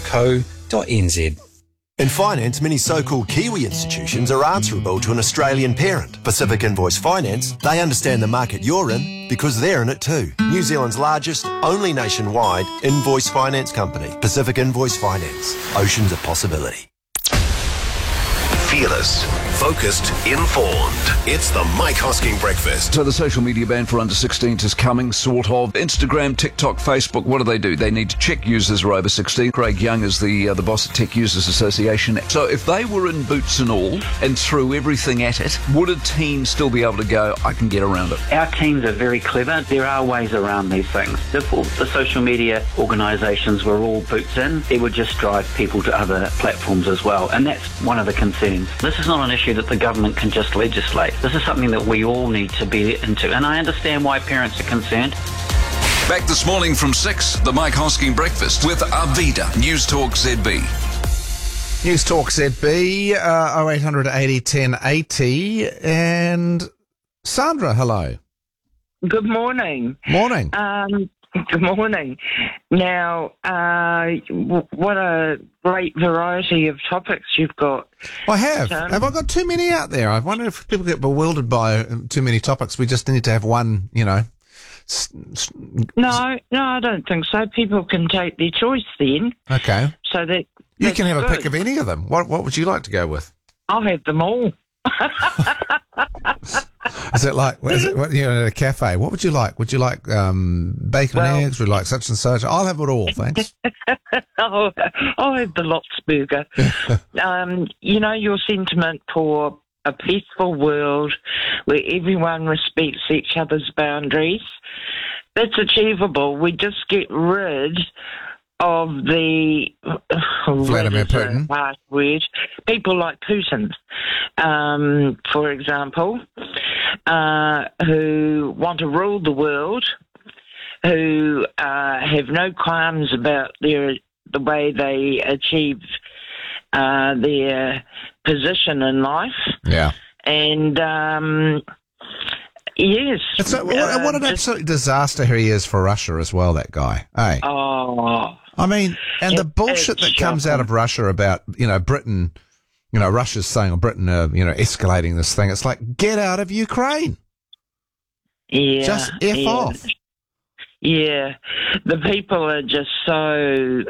In finance, many so-called Kiwi institutions are answerable to an Australian parent. Pacific Invoice Finance, they understand the market you're in because they're in it too. New Zealand's largest, only nationwide invoice finance company. Pacific Invoice Finance. Oceans of possibility. Fearless, focused, informed. It's the Mike Hosking Breakfast. So the social media ban for under 16s is coming, sort of. Instagram, TikTok, Facebook, what do? They need to check users are over 16. Craig Young is the boss at Tech Users Association. So if they were in boots and all and threw everything at it, would a teen still be able to go, I can get around it? Our teens are very clever. There are ways around these things. If all the social media organisations were all boots in, it would just drive people to other platforms as well. And that's one of the concerns. This is not an issue that the government can just legislate. This is something that we all need to be into. And I understand why parents are concerned. Back this morning from 6, the Mike Hosking Breakfast with Arvida, News Talk ZB. News Talk ZB, 0800 80 1080. And Sandra, hello. Good morning. Morning. Good morning. Now, what a great variety of topics you've got. I have. Have I got too many out there? I wonder if people get bewildered by too many topics. We just need to have one, No, I don't think so. People can take their choice then. Okay. So that you can have good. a pick of any of them. What would you like to go with? I'll have them all. Is it like, at a cafe? What would you like? Would you like bacon and eggs? Would you like such and such? I'll have it all, thanks. I'll have the Lots burger. Your sentiment for a peaceful world where everyone respects each other's boundaries, that's achievable. We just get rid of the Vladimir Putin. Last word. People like Putin, for example, who want to rule the world, who have no qualms about the way they achieve their position in life. Yeah. And yes. What an absolute disaster he is for Russia as well, that guy. Hey. Oh. I mean, and the bullshit that comes out of Russia about, Britain, Russia's saying, or Britain, escalating this thing. It's like, get out of Ukraine. Yeah. Just F off. Yeah. The people are just so,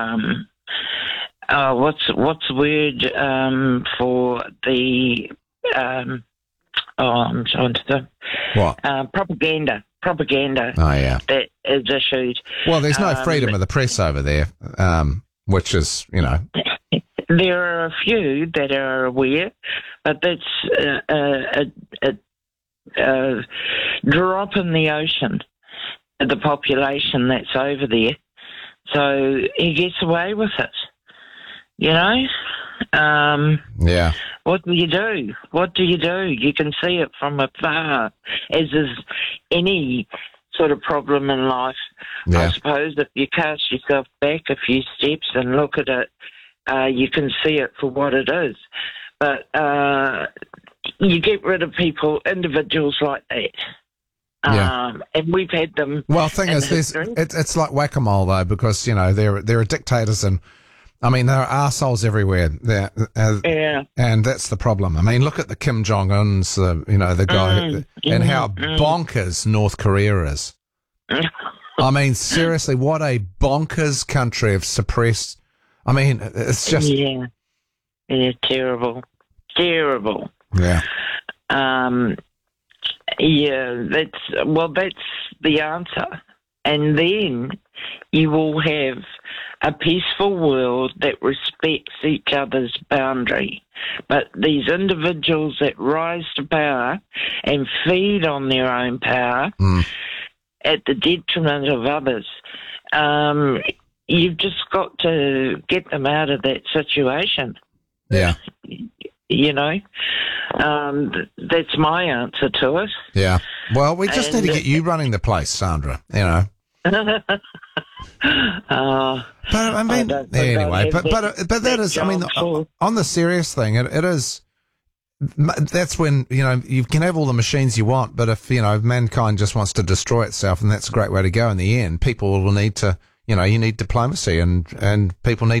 what's the word, for the, I'm trying to think. What? Propaganda. Oh, yeah. That is issued. Well, there's no freedom of the press over there, which is, There are a few that are aware, but that's a drop in the ocean of the population that's over there. So he gets away with it, Yeah. What do you do? You can see it from afar, as is any sort of problem in life. Yeah. I suppose if you cast yourself back a few steps and look at it, you can see it for what it is. But you get rid of individuals like that. Yeah. And we've had them. Well, the thing is, it's like whack-a-mole, though, because, there are dictators and, there are arseholes everywhere. Yeah. And that's the problem. Look at the Kim Jong-uns, the guy, and how bonkers North Korea is. Seriously, what a bonkers country of suppressed. It's just. Yeah. Yeah, terrible. Terrible. Yeah. That's the answer. And then you will have a peaceful world that respects each other's boundary. But these individuals that rise to power and feed on their own power at the detriment of others, you've just got to get them out of that situation. Yeah. That's my answer to it. Yeah. Well, we just need to get you running the place, Sandra, But anyway, but that is, on the serious thing, it is, that's when, you can have all the machines you want, but if, mankind just wants to destroy itself, and that's a great way to go in the end, people will need to, you need diplomacy and people need